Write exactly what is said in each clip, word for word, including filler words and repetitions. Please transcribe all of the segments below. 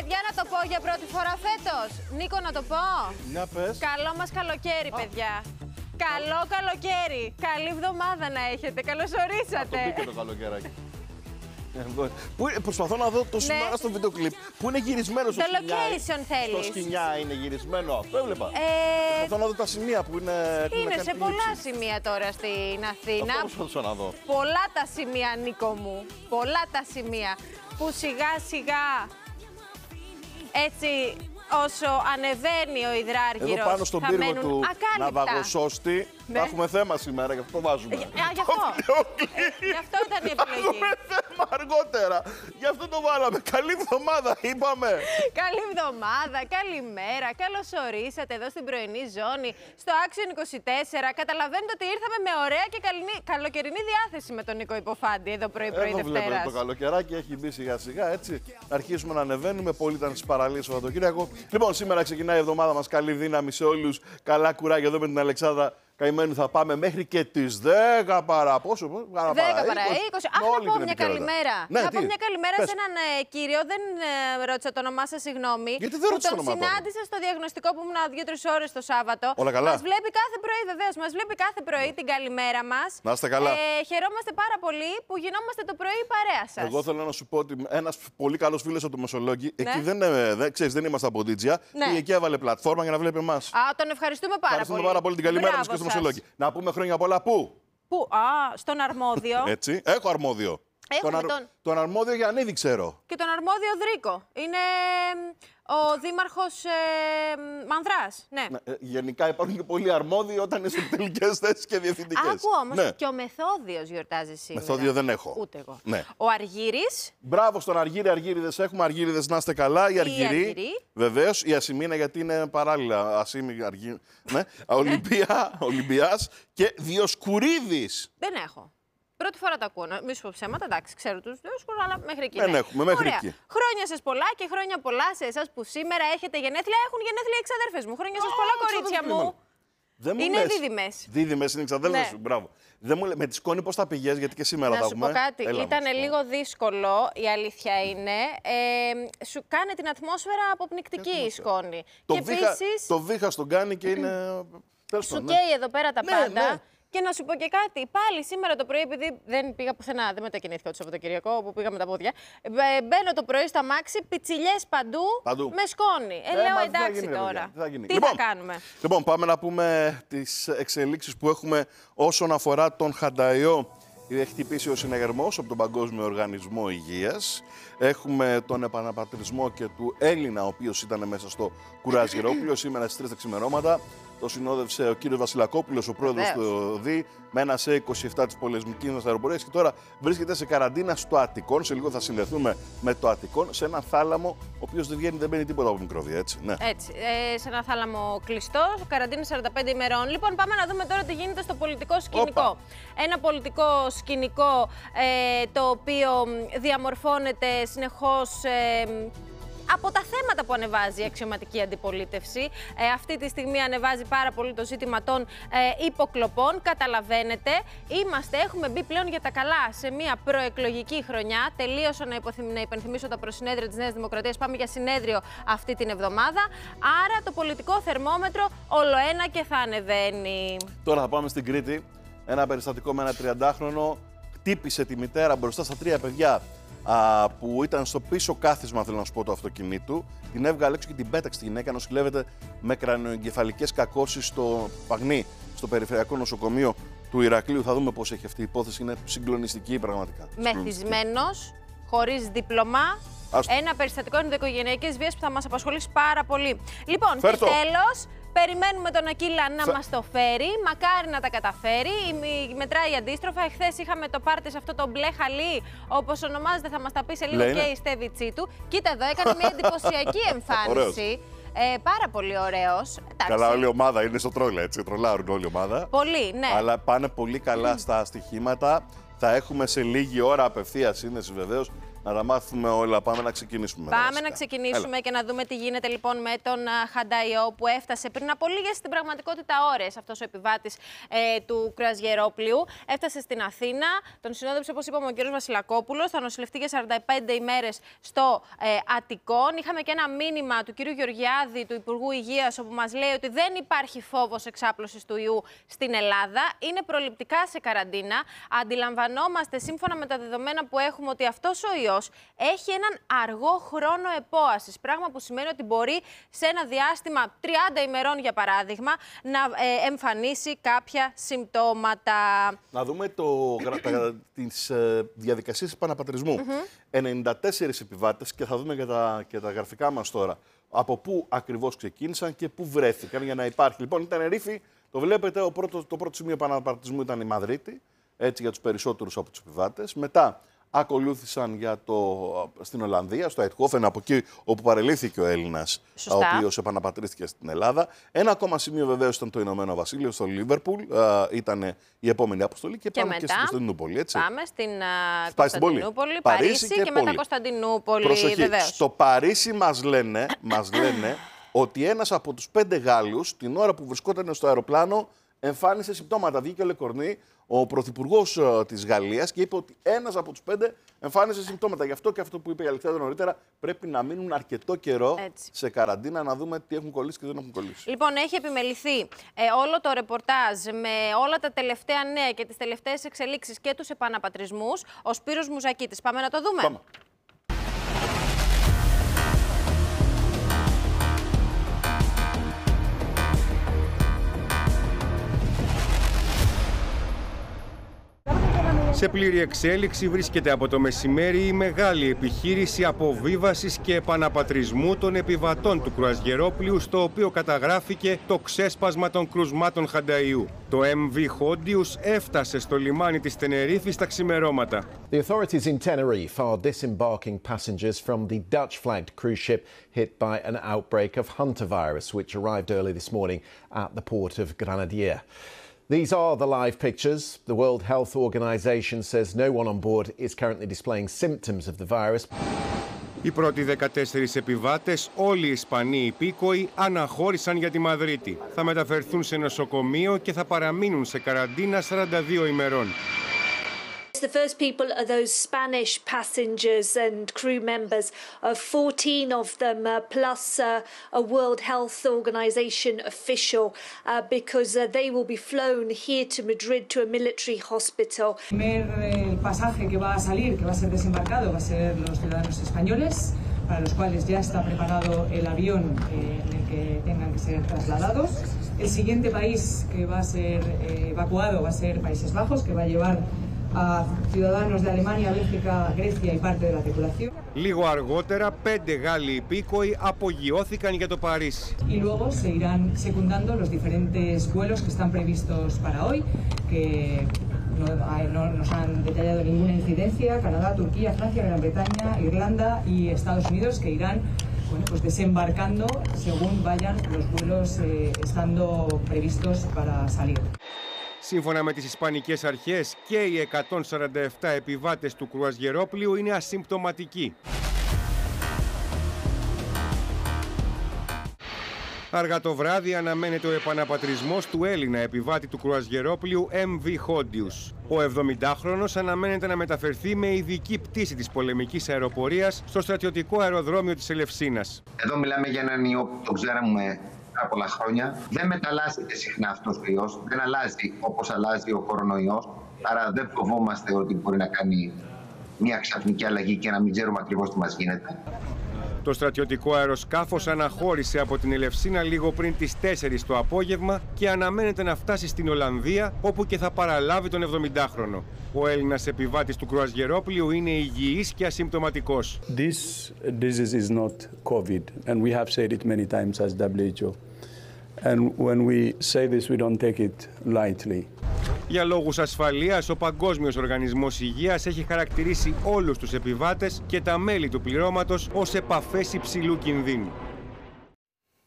παιδιά, να το πω για πρώτη φορά φέτος. Νίκο, να το πω. Να πες. Καλό μας καλοκαίρι, παιδιά. Καλό καλοκαίρι. Καλή εβδομάδα να έχετε. Καλώς ορίσατε. Αυτό μπήκε το καλοκαιράκι. Που, προσπαθώ να δω το σήμερα ναι. στο βίντεο κλιπ που είναι γυρισμένο στο το σκηνιά. Το location θέλεις. Το σκηνιά είναι γυρισμένο. Αυτό έβλεπα. Ε... Προσπαθώ να δω τα σημεία που είναι. Είναι σε πολλά σημεία τώρα στην Αθήνα. Αυτό προσπαθώ να δω. Πολλά τα σημεία, Νίκο μου. Πολλά τα σημεία που σιγά σιγά έτσι όσο ανεβαίνει ο υδράργυρος. Εδώ πάνω στον πύργο του Ναυαγοσώστη ναι. θα έχουμε θέμα σήμερα, γι' αυτό το βάζουμε. Α, γι' αυτό. ε, γι' αυτό ήταν η επιλογή. Έχουμε θέμα αργότερα. Γι' αυτό το βάλαμε. Καλή εβδομάδα, είπαμε. Καλή εβδομάδα, καλημέρα. Καλώς ορίσατε εδώ στην πρωινή ζώνη, στο Action είκοσι τέσσερα. Καταλαβαίνετε ότι ήρθαμε με ωραία και καληνή, καλοκαιρινή διάθεση με τον Νίκο Υποφάντη εδώ πρωί-πρωί Δευτέρας. Βλέπετε το καλοκαιράκι έχει μπει σιγά-σιγά, έτσι. Αρχίσουμε να ανεβαίνουμε. Πολλοί ήταν στις παραλίες Σαββατοκύριακο. Λοιπόν, σήμερα ξεκινάει η εβδομάδα μας. Καλή δύναμη σε όλους. Καλά κουράγια εδώ με την Αλεξάνδρα Καημένου. Θα πάμε μέχρι και τις δέκα παρά πόσο. δέκα παρά είκοσι. Αχ, να πω μια καλημέρα. Ναι, να τι? πω μια καλημέρα Πες. σε έναν ε, κύριο. Δεν ε, ρώτησα το όνομά σας, συγγνώμη. Γιατί δεν ρώτησα το τον όνομά του? συνάντησα στο διαγνωστικό που ήμουν δύο-τρεις ώρες το Σάββατο. Όλα καλά. Μας βλέπει κάθε πρωί, βεβαίως. Μας βλέπει κάθε πρωί την καλημέρα μας. Να είστε καλά. Ε, χαιρόμαστε πάρα πολύ που γινόμαστε το πρωί η παρέα σας. Εγώ θέλω να σου πω ότι ένας πολύ καλός φίλος από το Μεσολόγγι, ναι. εκεί δεν, ε, δεν, ξέρεις, δεν είμαστε από Ντίτζια, ναι. και εκεί έβαλε πλατφόρμα για να βλέπει εμάς. Α, τον ευχαριστούμε πάρα Ευχαριστούμε πολύ. πάρα πολύ την καλημέρα μας και στο Μεσολόγγι. Να πούμε χρόνια πολλά πού? Πού? Α, στον αρμόδιο. Έτσι. Έχω αρμόδιο. Έχουμε τον, τον... Αρ... τον αρμόδιο Γιαννίδη ξέρω. Και τον αρμόδιο Δρίκο. Είναι ο δήμαρχος ε, Μανδράς. Ναι. Ναι, ε, γενικά υπάρχουν και πολλοί αρμόδιοι όταν είναι σε τελικές θέσεις και διευθυντικές. Άκου όμως, ναι. Και ο Μεθόδιος γιορτάζει σήμερα. Μεθόδιο δεν έχω. Ούτε εγώ. Ναι. Ο Αργύρης. Μπράβο στον Αργύρη, Αργύριδες έχουμε. Αργύριδες να είστε καλά. Η Αργυρή. Βεβαίως. Η Ασημίνα γιατί είναι παράλληλα. Ασήμι, Αργύρη. Ναι. Ολυμπία, Ολυμπιάς και Διοσκουρίδης. Δεν έχω. Πρώτη φορά τα ακούω. Μη σου πω ψέματα, εντάξει, ξέρω τους Διοσκουρίδες, αλλά μέχρι εκεί. Δεν ναι. έχουμε, μέχρι Ωραία. εκεί. Χρόνια σας πολλά και χρόνια πολλά σε εσάς που σήμερα έχετε γενέθλια. Έχουν γενέθλια οι εξαδέρφες μου. Χρόνια σας πολλά, κορίτσια μου. Δεν μου είναι λες. δίδυμες. Δίδυμες είναι εξαδέλφες ναι. σου. Μπράβο. Δεν μου λέ... Με τη σκόνη πώς θα πηγές, γιατί και σήμερα να τα σου έχουμε. πω κάτι. Ήταν λίγο δύσκολο, η αλήθεια είναι. Ε, σου κάνει την ατμόσφαιρα αποπνικτική η σκόνη. Το, και βήχα, επίσης, το βήχα στον κάνει και είναι. Σου καίει ναι. εδώ πέρα τα ναι, πάντα. Ναι. Και να σου πω και κάτι, πάλι σήμερα το πρωί, επειδή δεν πήγα πουθενά, δεν μετακινήθηκα το Σαββατοκυριακό, όπου πήγα με τα πόδια. Μπαίνω το πρωί στα μάξι, πιτσιλιές παντού, παντού, με σκόνη. Ε, ε λέω εντάξει γίνει, τώρα. Θα γίνει. Τι λοιπόν, θα κάνουμε. Λοιπόν, πάμε να πούμε τις εξελίξεις που έχουμε όσον αφορά τον Χανταϊό. Έχει χτυπήσει ο συναγερμός από τον Παγκόσμιο Οργανισμό Υγείας. Έχουμε τον επαναπατρισμό και του Έλληνα, ο οποίος ήταν μέσα στο Κουράζ Γερόπουλο. Σήμερα στις τρεις τα ξημερώματα το συνόδευσε ο κύριος Βασιλακόπουλος, ο πρόεδρος του ΔΗ, με ένα σε είκοσι επτά της πολεμικής μας αεροπορίας και τώρα βρίσκεται σε καραντίνα στο Αττικόν. Σε λίγο θα συνδεθούμε με το Αττικόν, σε ένα θάλαμο ο οποίος δεν βγαίνει, δεν μπαίνει τίποτα από μικρόβια, έτσι. Ναι. Έτσι, ε, σε ένα θάλαμο κλειστό, καραντίνα σαράντα πέντε ημερών. Λοιπόν, πάμε να δούμε τώρα τι γίνεται στο πολιτικό σκηνικό. Οπα. Ένα πολιτικό σκηνικό ε, το οποίο διαμορφώνεται συνεχώς ε, από τα θέματα που ανεβάζει η αξιωματική αντιπολίτευση. Ε, αυτή τη στιγμή ανεβάζει πάρα πολύ το ζήτημα των ε, υποκλοπών. Καταλαβαίνετε, είμαστε, έχουμε μπει πλέον για τα καλά σε μια προεκλογική χρονιά. Τελείωσα να, υποθυμ, να υπενθυμίσω τα προσυνέδρια της Νέας Δημοκρατίας. Πάμε για συνέδριο αυτή την εβδομάδα. Άρα το πολιτικό θερμόμετρο ολοένα και θα ανεβαίνει. Τώρα θα πάμε στην Κρήτη. Ένα περιστατικό με ένα τριαντάχρονο χτύπησε τη μητέρα μπροστά στα τρία παιδιά. Α, που ήταν στο πίσω κάθισμα, θέλω να σου πω, του αυτοκινήτου. Την έβγαλε έξω και την πέταξε τη γυναίκα, νοσηλεύεται με κρανιοεγκεφαλικές κακώσεις στο Παγνί, στο Περιφερειακό Νοσοκομείο του Ηρακλείου. Θα δούμε πώς έχει αυτή η υπόθεση. Είναι συγκλονιστική πραγματικά. Μεθυσμένος, χωρίς δίπλωμα. Άστο. Ένα περιστατικό ενδοοικογενειακής βίας που θα μας απασχολήσει πάρα πολύ. Λοιπόν, Φέρτο. και τέλος. Περιμένουμε τον Ακύλα να Φε... μας το φέρει. Μακάρι να τα καταφέρει. Η... Μετράει αντίστροφα. Εχθές είχαμε το πάρτι σε αυτό το μπλε χαλί, όπως ονομάζεται, θα μας τα πει σε λίγο Λένε. Και η Στέβιτσή του. Κοίτα εδώ, έκανε μια εντυπωσιακή εμφάνιση. Ε, πάρα πολύ ωραίος. Καλά, όλη η ομάδα είναι στο τρόλ, έτσι. Τρολάρουν όλη η ομάδα. Πολύ, ναι. Αλλά πάνε πολύ καλά mm. στα στοιχήματα. Θα έχουμε σε λίγη ώρα απευθεία σύνδεση βεβαίως να τα μάθουμε όλα. Πάμε να ξεκινήσουμε. Πάμε να ξεκινήσουμε Έλα. και να δούμε τι γίνεται λοιπόν με τον Χανταϊό που έφτασε πριν από λίγες στην πραγματικότητα ώρες. Αυτός ο επιβάτης ε, του κρουαζιερόπλοιου έφτασε στην Αθήνα. Τον συνόδεψε, όπως είπαμε, ο κ. Βασιλακόπουλος. Θα νοσηλευτεί για σαράντα πέντε ημέρες στο ε, Αττικόν. Είχαμε και ένα μήνυμα του κ. Γεωργιάδη, του Υπουργού Υγείας, όπου μας λέει ότι δεν υπάρχει φόβος εξάπλωσης του ιού στην Ελλάδα. Είναι προληπτικά σε καραντίνα. Αντιλαμβανόμαστε, σύμφωνα με τα δεδομένα που έχουμε, ότι αυτός ο ιός έχει έναν αργό χρόνο επόασης. Πράγμα που σημαίνει ότι μπορεί σε ένα διάστημα τριάντα ημερών, για παράδειγμα, να ε, εμφανίσει κάποια συμπτώματα. Να δούμε το, τα, τις ε, διαδικασίες επαναπατρισμού. Mm-hmm. ενενήντα τέσσερις επιβάτες, και θα δούμε και τα, και τα γραφικά μας τώρα, από πού ακριβώς ξεκίνησαν και πού βρέθηκαν για να υπάρχει. Λοιπόν, η Τενερίφη, το βλέπετε, ο πρώτο, το πρώτο σημείο επαναπατρισμού ήταν η Μαδρίτη, έτσι για τους περισσότερους από τους επιβάτες. Μετά ακολούθησαν για το, στην Ολλανδία, στο Αιτχόφεν, από εκεί όπου παρελήθηκε ο Έλληνας, ο οποίος επαναπατρίστηκε στην Ελλάδα. Ένα ακόμα σημείο βεβαίως ήταν το Ηνωμένο Βασίλειο, στο Λίβερπουλ. Ήταν η επόμενη αποστολή και, και πάμε μετά, και στην Κωνσταντινούπολη. Έτσι. Πάμε στην uh, Κωνσταντινούπολη, Παρίσι, Παρίσι και, και μετά Κωνσταντινούπολη. Προσοχή, βεβαίως. Στο Παρίσι μας λένε, μας λένε ότι ένας από τους πέντε Γάλλους, την ώρα που βρισκόταν στο αεροπλάνο, εμφάνισε συμπτώματα. Βγήκε ο Λεκορνή, ο πρωθυπουργός uh, της Γαλλίας, και είπε ότι ένας από τους πέντε εμφάνισε συμπτώματα. Γι' αυτό και αυτό που είπε η Αλεξάνδρα νωρίτερα, πρέπει να μείνουν αρκετό καιρό Έτσι. σε καραντίνα, να δούμε τι έχουν κολλήσει και δεν έχουν κολλήσει. Λοιπόν, έχει επιμεληθεί ε, όλο το ρεπορτάζ με όλα τα τελευταία νέα και τις τελευταίες εξελίξεις και τους επαναπατρισμούς ο Σπύρος Μουζακίτης. Πάμε να το δούμε. Πάμε. Σε πλήρη εξέλιξη βρίσκεται από το μεσημέρι η μεγάλη επιχείρηση αποβίβασης και επαναπατρισμού των επιβατών του κρουαζιερόπλοιου, στο οποίο καταγράφηκε το ξέσπασμα των κρουσμάτων Χανταϊού. Το εμ βι Hondius έφτασε στο λιμάνι της Τενερίφης τα ξημερώματα. The authorities in Tenerife are disembarking passengers from the Dutch-flagged cruise ship hit by an outbreak of hantavirus, which arrived early this morning at the port of Granadier. These are the live pictures. The World Health Organization says no one on board is currently displaying symptoms of the virus. Οι πρώτοι δεκατέσσερις επιβάτες, όλοι οι Ισπανοί υπήκοοι, αναχώρησαν για τη Μαδρίτη. Θα μεταφερθούν σε νοσοκομείο και θα παραμείνουν σε καραντίνα σαράντα δύο ημερών. The first people are those Spanish passengers and crew members, uh, fourteen of them, uh, plus uh, a World Health Organization official, uh, because uh, they will be flown here to Madrid to a military hospital. El primer eh, pasaje que va a salir, que va a ser desembarcado, va a ser los ciudadanos españoles, para los cuales ya está preparado el avión eh, en el que tengan que ser trasladados. El siguiente país que va a ser eh, evacuado va a ser Países Bajos, que va a llevar a ciudadanos de Alemania, Bélgica, Grecia y parte de la tripulación. Λίγο αργότερα, πέντε Γάλλοι υπήκοοι απογειώθηκαν για το Παρίσι. Y luego se irán secundando los diferentes vuelos que están previstos para hoy, que no, no nos han detallado ninguna incidencia. Canadá, Turquía, Francia, Gran Bretaña, Irlanda y Estados Unidos, que irán bueno, pues desembarcando según vayan los vuelos eh, estando previstos para salir. Σύμφωνα με τις Ισπανικές αρχές, και οι εκατόν σαράντα επτά επιβάτες του κρουαζιερόπλοιου είναι ασυμπτωματικοί. Αργά το βράδυ αναμένεται ο επαναπατρισμός του Έλληνα επιβάτη του κρουαζιερόπλοιου εμ βι Hondius. Ο εβδομηντάχρονος αναμένεται να μεταφερθεί με ειδική πτήση της πολεμικής αεροπορίας στο στρατιωτικό αεροδρόμιο της Ελευσίνας. Εδώ μιλάμε για έναν ιό που το ξέραμε πολλά χρόνια. Δεν μεταλλάσσεται συχνά αυτός ο ιός, δεν αλλάζει όπως αλλάζει ο κορονοϊός, άρα δεν φοβόμαστε ότι μπορεί να κάνει μια ξαφνική αλλαγή και να μην ξέρουμε ακριβώς τι μας γίνεται. Το στρατιωτικό αεροσκάφος αναχώρησε από την Ελευσίνα λίγο πριν τις τέσσερις το απόγευμα και αναμένεται να φτάσει στην Ολλανδία, όπου και θα παραλάβει τον εβδομηντάχρονο. Ο Έλληνας επιβάτης του κρουαζιερόπλοιου είναι υγιής και ασυμπτωματικός. This disease is not COVID, and we have said it many times as ντάμπλιου έιτς ο. And when we say this, we don't take it lightly. Για λόγους ασφαλείας, ο Παγκόσμιος Οργανισμός Υγείας έχει χαρακτηρίσει όλους τους επιβάτες και τα μέλη του πληρώματος ως επαφές υψηλού κινδύνου.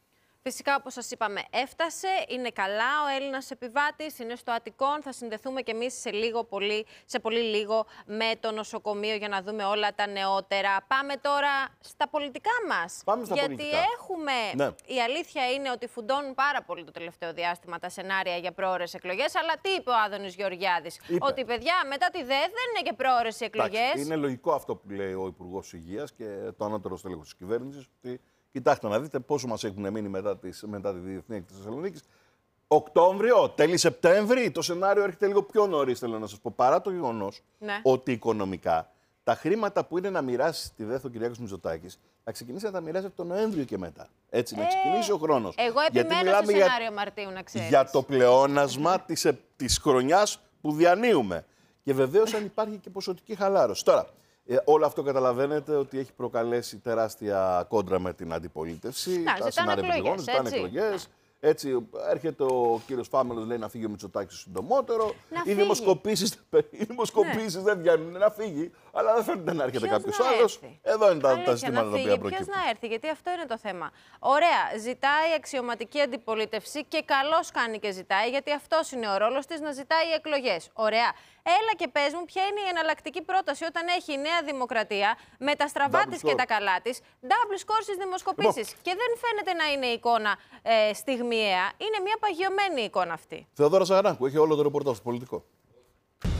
Φυσικά, όπως σας είπαμε, έφτασε, είναι καλά ο Έλληνας επιβάτης, είναι στο Αττικόν. Θα συνδεθούμε κι εμείς σε, λίγο, πολύ, σε πολύ λίγο με το νοσοκομείο για να δούμε όλα τα νεότερα. Πάμε τώρα στα πολιτικά μας. Πάμε στα γιατί πολιτικά. έχουμε, ναι. η αλήθεια είναι ότι φουντώνουν πάρα πολύ το τελευταίο διάστημα τα σενάρια για πρόωρες εκλογές. Αλλά τι είπε ο Άδωνης Γεωργιάδης? Είπε. Ότι παιδιά, μετά τη ΔΕΘ δεν είναι και πρόωρες εκλογές. Είναι λογικό αυτό που λέει ο Υπουργός Υγείας και το ανώτερο στέλεχος της κυβέρνησης. Ότι κοιτάξτε να δείτε πόσο μας έχουν μείνει μετά, τις, μετά τη διεθνή έκθεση της Θεσσαλονίκης. Οκτώβριο, τέλη Σεπτέμβρη, το σενάριο έρχεται λίγο πιο νωρίς, θέλω να σας πω. Παρά το γεγονός ναι. ότι οικονομικά τα χρήματα που είναι να μοιράσει τη ΔΕΘ ο Κυριάκος Μητσοτάκης θα ξεκινήσει να τα μοιράζει από τον Νοέμβριο και μετά. Έτσι, ε, να ξεκινήσει ο χρόνος. Εγώ επιμένω στο σενάριο για, Μαρτίου, να ξέρεις. Για το πλεόνασμα της, της χρονιάς που διανύουμε. Και βεβαίως αν υπάρχει και ποσοτική χαλάρωση. Τώρα, Ε, όλο αυτό καταλαβαίνετε ότι έχει προκαλέσει τεράστια κόντρα με την αντιπολίτευση. Να, τα σενάρια επιλογών, ζητάνε εκλογές. Έτσι, έρχεται ο κύριος Φάμελος, λέει να φύγει ο Μητσοτάκης συντομότερο. Οι δημοσκοπήσεις, οι δημοσκοπήσεις ναι. δεν βγαίνουν να φύγει, αλλά δεν φαίνεται να έρχεται κάποιος άλλος. Εδώ είναι τα, τα ζητήματα τα οποία προκύπτουν. Ποιος να έρθει, γιατί αυτό είναι το θέμα. Ωραία, ζητάει αξιωματική αντιπολίτευση και καλώς κάνει και ζητάει, γιατί αυτός είναι ο ρόλος της, να ζητάει εκλογές. Ωραία. Έλα και πες μου ποια είναι η εναλλακτική πρόταση όταν έχει η Νέα Δημοκρατία με τα στραβά της και τα καλά της, double score στις δημοσκοπήσεις. Λοιπόν. Και δεν φαίνεται να είναι εικόνα ε, στιγμιαία. Είναι μια παγιωμένη εικόνα αυτή. Θεοδόρα Σαγαράκου, έχει όλο το ρεπορτάζ στο πολιτικό.